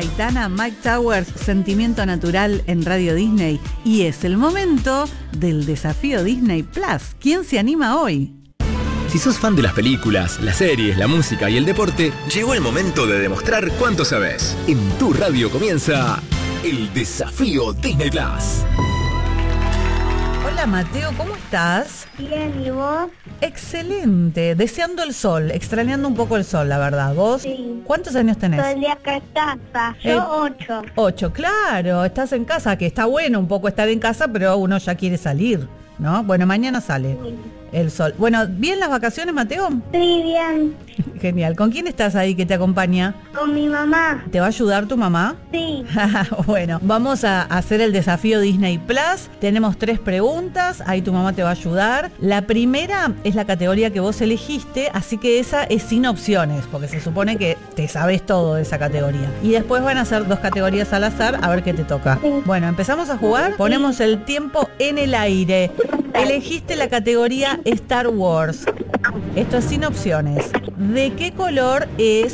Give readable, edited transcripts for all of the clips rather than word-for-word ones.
Aitana, Mike Towers, Sentimiento Natural en Radio Disney. Y es el momento del desafío Disney Plus. ¿Quién se anima hoy? Si sos fan de las películas, las series, la música y el deporte, llegó el momento de demostrar cuánto sabes. En tu radio comienza el desafío Disney Plus. Hola Mateo, ¿cómo estás? Bien, ¿y vos? Excelente, deseando el sol, extrañando un poco el sol, la verdad. ¿Vos? Sí. ¿Cuántos años tenés? Todo el día acá en casa. Yo 8. 8, claro, estás en casa, que está bueno un poco estar en casa, pero uno ya quiere salir, ¿no? Bueno, mañana sale el sol. Bueno, ¿bien las vacaciones, Mateo? Sí, bien. Genial. ¿Con quién estás ahí que te acompaña? Con mi mamá. ¿Te va a ayudar tu mamá? Sí. Bueno, vamos a hacer el desafío Disney Plus. Tenemos 3 preguntas, ahí tu mamá te va a ayudar. La primera es la categoría que vos elegiste, así que esa es sin opciones, porque se supone que te sabes todo de esa categoría. Y después van a ser 2 categorías al azar, a ver qué te toca. Sí. Bueno, empezamos a jugar. Ponemos el tiempo en el aire. Elegiste la categoría Star Wars. Esto es sin opciones. ¿De qué color es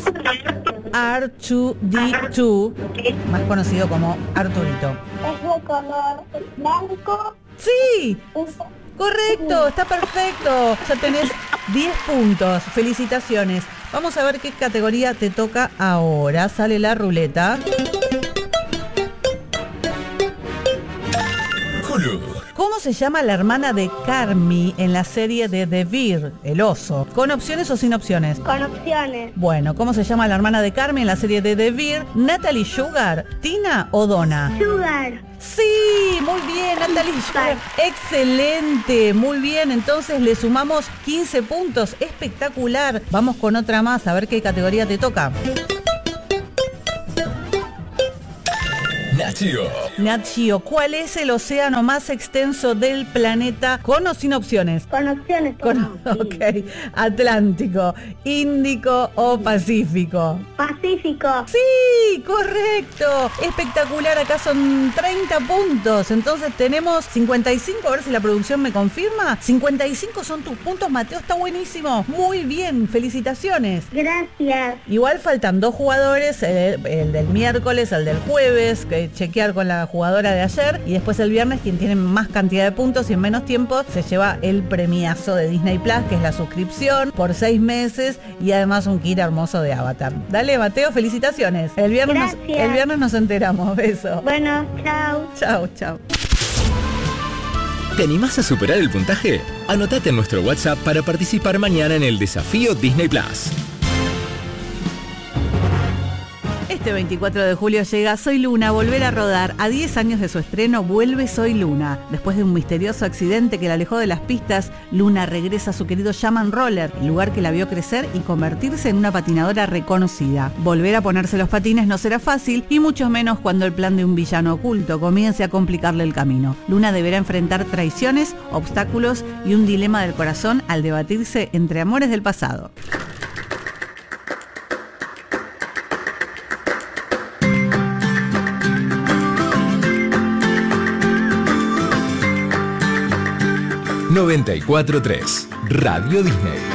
R2D2, más conocido como Arturito? Es de color blanco. ¡Sí! Correcto, está perfecto. Ya tenés 10 puntos. Felicitaciones. Vamos a ver qué categoría te toca ahora. Sale la ruleta. ¿Cómo se llama la hermana de Carmy en la serie de The Bear, el oso? ¿Con opciones o sin opciones? Con opciones. Bueno, ¿cómo se llama la hermana de Carmy en la serie de The Bear? ¿Natalie Sugar, Tina o Donna? Sugar. Sí, muy bien, Natalie Sugar. Excelente, muy bien. Entonces le sumamos 15 puntos. Espectacular. Vamos con otra más, a ver qué categoría te toca. Nat Geo, ¿cuál es el océano más extenso del planeta? ¿Con o sin opciones? Con opciones. Ok. Atlántico, Índico o Pacífico. Pacífico. Sí, correcto. Espectacular, acá son 30 puntos. Entonces tenemos 55, a ver si la producción me confirma. 55 son tus puntos, Mateo, está buenísimo. Muy bien, felicitaciones. Gracias. Igual faltan 2 jugadores, el del miércoles, el del jueves, que chequear con la jugadora de ayer, y después el viernes quien tiene más cantidad de puntos y en menos tiempo se lleva el premiazo de Disney Plus, que es la suscripción por 6 meses y además un kit hermoso de Avatar. Dale, Mateo, felicitaciones. El viernes nos enteramos. Beso. Bueno, chao. Chao, chao. ¿Te animás a superar el puntaje? Anotate en nuestro WhatsApp para participar mañana en el desafío Disney Plus. Este 24 de julio llega Soy Luna, volver a rodar. A 10 años de su estreno, vuelve Soy Luna. Después de un misterioso accidente que la alejó de las pistas, Luna regresa a su querido Jam and Roller, el lugar que la vio crecer y convertirse en una patinadora reconocida. Volver a ponerse los patines no será fácil, y mucho menos cuando el plan de un villano oculto comience a complicarle el camino. Luna deberá enfrentar traiciones, obstáculos y un dilema del corazón al debatirse entre amores del pasado. ...94.3 Radio Disney.